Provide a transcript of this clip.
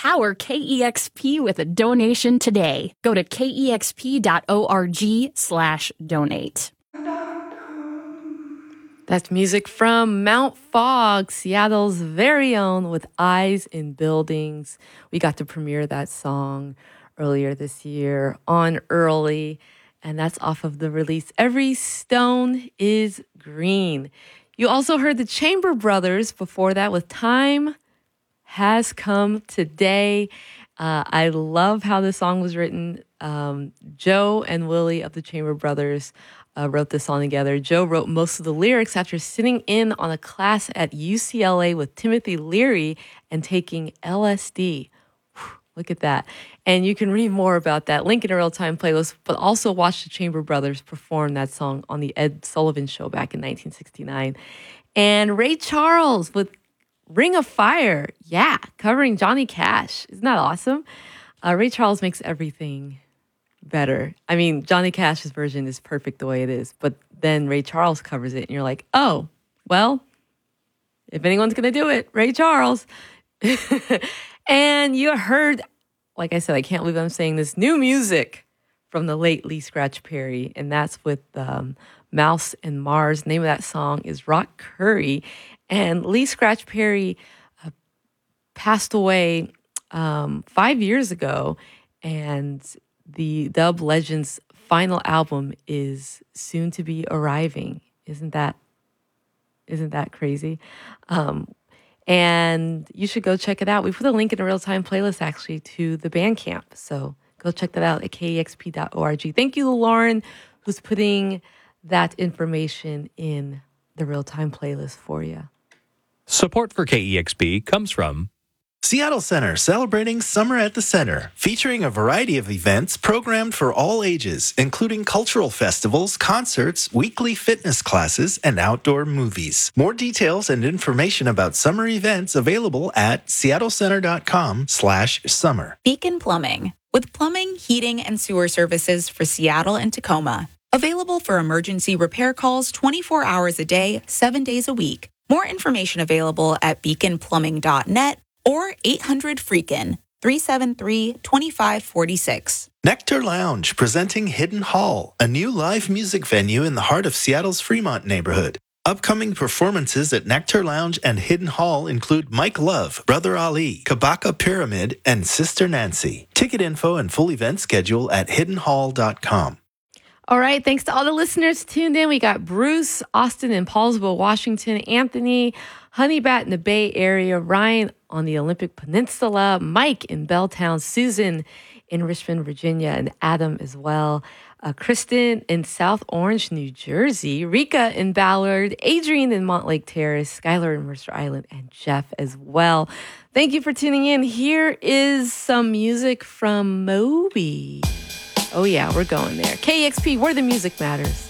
Power KEXP with a donation today. Go to kexp.org/donate. That's music from Mount Fog, Seattle's very own, with Eyes in Buildings. We got to premiere that song earlier this year on Early, and that's off of the release Every Stone is Green. You also heard the Chamber Brothers before that with Time Has Come Today. I love how the song was written. Joe and Willie of the Chamber Brothers wrote this song together. Joe wrote most of the lyrics after sitting in on a class at UCLA with Timothy Leary and taking LSD. Whew, look at that. And you can read more about that, link in a real-time playlist, but also watch the Chamber Brothers perform that song on the Ed Sullivan Show back in 1969. And Ray Charles with Ring of Fire, yeah, covering Johnny Cash. Isn't that awesome? Ray Charles makes everything better. I mean, Johnny Cash's version is perfect the way it is, but then Ray Charles covers it, and you're like, oh, well, if anyone's going to do it, Ray Charles. And you heard, like I said, I can't believe I'm saying this, new music from the late Lee Scratch Perry, and that's with Mouse and Mars. The name of that song is Rock Curry, and Lee Scratch Perry passed away 5 years ago, and the Dub Legends final album is soon to be arriving. Isn't that crazy? And you should go check it out. We put a link in a real-time playlist actually to the Bandcamp. So go check that out at kexp.org. Thank you to Lauren, who's putting that information in the real-time playlist for you. Support for KEXP comes from Seattle Center, celebrating Summer at the Center, featuring a variety of events programmed for all ages, including cultural festivals, concerts, weekly fitness classes, and outdoor movies. More details and information about summer events available at seattlecenter.com/summer. Beacon Plumbing, with plumbing, heating, and sewer services for Seattle and Tacoma. Available for emergency repair calls 24 hours a day, 7 days a week. More information available at beaconplumbing.net or 800-FREAKIN, 373-2546. Nectar Lounge, presenting Hidden Hall, a new live music venue in the heart of Seattle's Fremont neighborhood. Upcoming performances at Nectar Lounge and Hidden Hall include Mike Love, Brother Ali, Kabaka Pyramid, and Sister Nancy. Ticket info and full event schedule at hiddenhall.com. All right, thanks to all the listeners tuned in. We got Bruce, Austin in Paulsville, Washington, Anthony, Honeybat in the Bay Area, Ryan on the Olympic Peninsula, Mike in Belltown, Susan in Richmond, Virginia, and Adam as well. Kristen in South Orange, New Jersey, Rika in Ballard, Adrian in Montlake Terrace, Skylar in Mercer Island, and Jeff as well. Thank you for tuning in. Here is some music from Moby. Oh yeah, we're going there. KEXP, where the music matters.